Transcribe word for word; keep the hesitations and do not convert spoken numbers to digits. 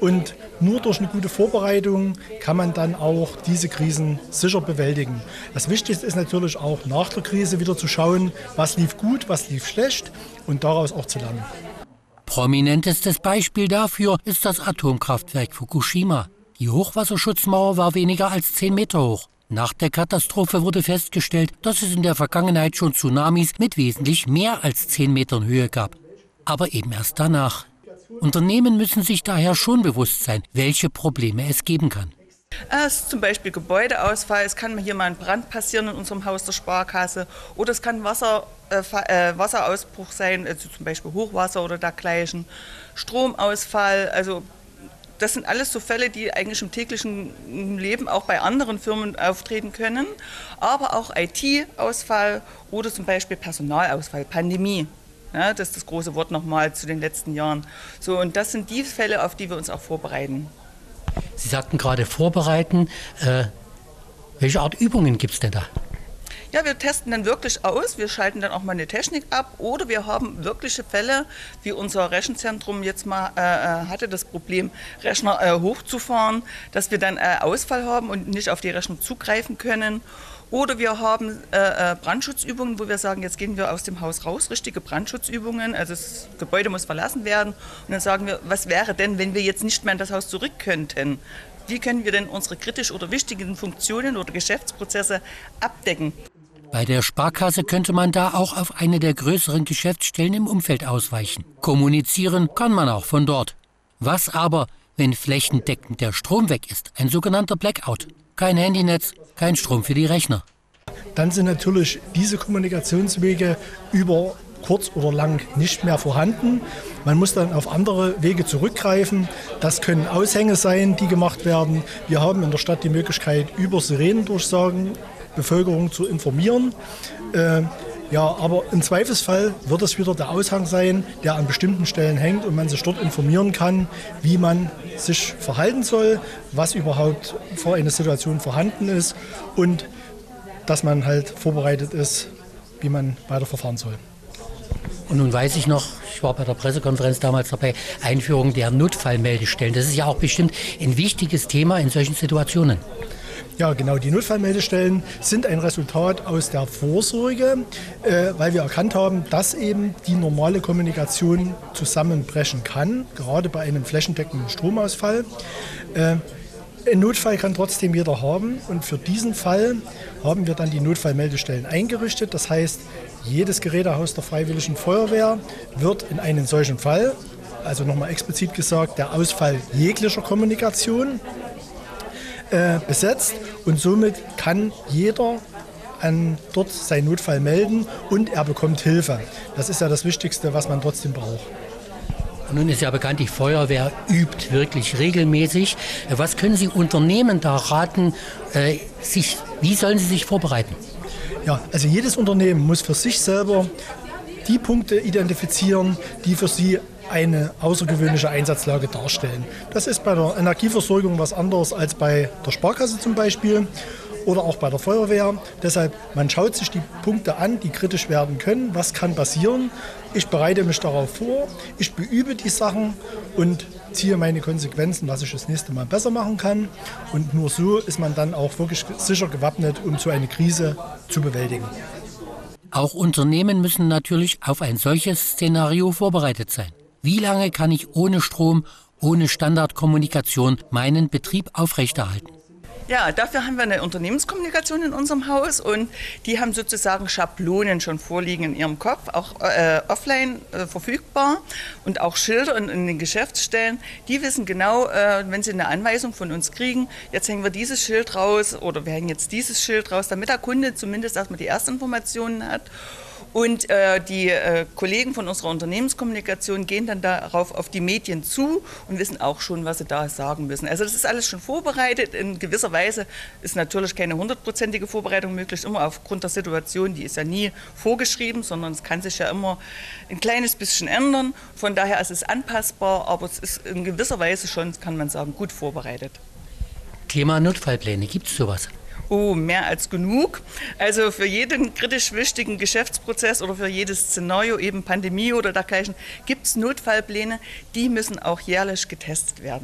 Und nur durch eine gute Vorbereitung kann man dann auch diese Krisen sicher bewältigen. Das Wichtigste ist natürlich auch nach der Krise wieder zu schauen, was lief gut, was lief schlecht und daraus auch zu lernen. Prominentestes Beispiel dafür ist das Atomkraftwerk Fukushima. Die Hochwasserschutzmauer war weniger als zehn Meter hoch. Nach der Katastrophe wurde festgestellt, dass es in der Vergangenheit schon Tsunamis mit wesentlich mehr als zehn Metern Höhe gab. Aber eben erst danach. Unternehmen müssen sich daher schon bewusst sein, welche Probleme es geben kann. Es ist zum Beispiel Gebäudeausfall, es kann hier mal ein Brand passieren in unserem Haus der Sparkasse oder es kann Wasser, äh, Wasserausbruch sein, also zum Beispiel Hochwasser oder dergleichen, Stromausfall, also das sind alles so Fälle, die eigentlich im täglichen Leben auch bei anderen Firmen auftreten können, aber auch I T-Ausfall oder zum Beispiel Personalausfall, Pandemie. Ja, das ist das große Wort nochmal zu den letzten Jahren. So, und das sind die Fälle, auf die wir uns auch vorbereiten. Sie sagten gerade vorbereiten. Äh, welche Art Übungen gibt es denn da? Ja, wir testen dann wirklich aus, wir schalten dann auch mal eine Technik ab oder wir haben wirkliche Fälle, wie unser Rechenzentrum jetzt mal äh, hatte, das Problem, Rechner äh, hochzufahren, dass wir dann äh, Ausfall haben und nicht auf die Rechner zugreifen können. Oder wir haben äh, Brandschutzübungen, wo wir sagen, jetzt gehen wir aus dem Haus raus, richtige Brandschutzübungen, also das Gebäude muss verlassen werden. Und dann sagen wir, was wäre denn, wenn wir jetzt nicht mehr in das Haus zurück könnten? Wie können wir denn unsere kritisch oder wichtigen Funktionen oder Geschäftsprozesse abdecken? Bei der Sparkasse könnte man da auch auf eine der größeren Geschäftsstellen im Umfeld ausweichen. Kommunizieren kann man auch von dort. Was aber, wenn flächendeckend der Strom weg ist? Ein sogenannter Blackout. Kein Handynetz, kein Strom für die Rechner. Dann sind natürlich diese Kommunikationswege über kurz oder lang nicht mehr vorhanden. Man muss dann auf andere Wege zurückgreifen. Das können Aushänge sein, die gemacht werden. Wir haben in der Stadt die Möglichkeit, über Sirenendurchsagen Bevölkerung zu informieren. Äh, ja, aber im Zweifelsfall wird es wieder der Aushang sein, der an bestimmten Stellen hängt und man sich dort informieren kann, wie man sich verhalten soll, was überhaupt vor einer Situation vorhanden ist und dass man halt vorbereitet ist, wie man weiter verfahren soll. Und nun weiß ich noch, ich war bei der Pressekonferenz damals dabei, Einführung der Notfallmeldestellen. Das ist ja auch bestimmt ein wichtiges Thema in solchen Situationen. Ja, genau. Die Notfallmeldestellen sind ein Resultat aus der Vorsorge, äh, weil wir erkannt haben, dass eben die normale Kommunikation zusammenbrechen kann, gerade bei einem flächendeckenden Stromausfall. Äh, Ein Notfall kann trotzdem jeder haben und für diesen Fall haben wir dann die Notfallmeldestellen eingerichtet. Das heißt, jedes Gerätehaus der Freiwilligen Feuerwehr wird in einen solchen Fall, also nochmal explizit gesagt, der Ausfall jeglicher Kommunikation, äh, besetzt und somit kann jeder an dort seinen Notfall melden und er bekommt Hilfe. Das ist ja das Wichtigste, was man trotzdem braucht. Und nun ist ja bekannt, die Feuerwehr übt wirklich regelmäßig. Was können Sie Unternehmen da raten, äh, sich, wie sollen sie sich vorbereiten? Ja, also jedes Unternehmen muss für sich selber die Punkte identifizieren, die für sie eine außergewöhnliche Einsatzlage darstellen. Das ist bei der Energieversorgung was anderes als bei der Sparkasse zum Beispiel oder auch bei der Feuerwehr. Deshalb, man schaut sich die Punkte an, die kritisch werden können. Was kann passieren? Ich bereite mich darauf vor, ich beübe die Sachen und ziehe meine Konsequenzen, was ich das nächste Mal besser machen kann. Und nur so ist man dann auch wirklich sicher gewappnet, um so eine Krise zu bewältigen. Auch Unternehmen müssen natürlich auf ein solches Szenario vorbereitet sein. Wie lange kann ich ohne Strom, ohne Standardkommunikation meinen Betrieb aufrechterhalten? Ja, dafür haben wir eine Unternehmenskommunikation in unserem Haus und die haben sozusagen Schablonen schon vorliegen in ihrem Kopf, auch äh, offline äh, verfügbar und auch Schilder in, in den Geschäftsstellen. Die wissen genau, äh, wenn sie eine Anweisung von uns kriegen, jetzt hängen wir dieses Schild raus oder wir hängen jetzt dieses Schild raus, damit der Kunde zumindest erstmal die Erstinformationen hat. Und äh, die äh, Kollegen von unserer Unternehmenskommunikation gehen dann darauf auf die Medien zu und wissen auch schon, was sie da sagen müssen. Also das ist alles schon vorbereitet. In gewisser Weise ist natürlich keine hundertprozentige Vorbereitung möglich, immer aufgrund der Situation. Die ist ja nie vorgeschrieben, sondern es kann sich ja immer ein kleines bisschen ändern. Von daher ist es anpassbar, aber es ist in gewisser Weise schon, kann man sagen, gut vorbereitet. Thema Notfallpläne, gibt es sowas? Oh, mehr als genug. Also für jeden kritisch wichtigen Geschäftsprozess oder für jedes Szenario, eben Pandemie oder dergleichen, gibt es Notfallpläne, die müssen auch jährlich getestet werden.